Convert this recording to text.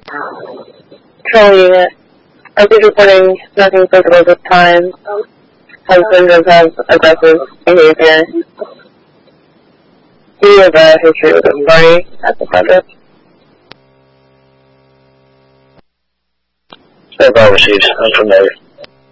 Controlling unit. Officers reporting nothing physical this time. Husband does have aggressive behavior. Do you have a history with a party at the project? I've received unfamiliar.